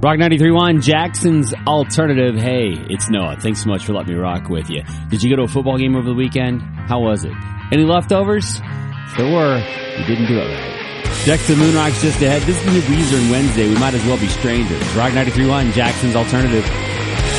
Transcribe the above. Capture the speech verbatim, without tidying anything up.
Rock ninety-three point one, Jackson's Alternative. Hey, it's Noah. Thanks so much for letting me rock with you. Did you go to a football game over the weekend? How was it? Any leftovers? If there were, you didn't do it right. Jackson Moon Rock's just ahead. This is the new Weezer and Wednesday. We might as well be strangers. Rock ninety-three point one, Jackson's Alternative.